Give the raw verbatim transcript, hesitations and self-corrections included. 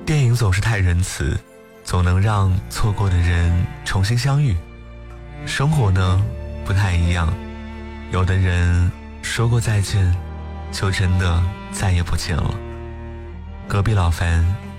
电影总是太仁慈，总能让错过的人重新相遇。生活呢，不太一样，有的人说过再见，就真的再也不见了。隔壁老樊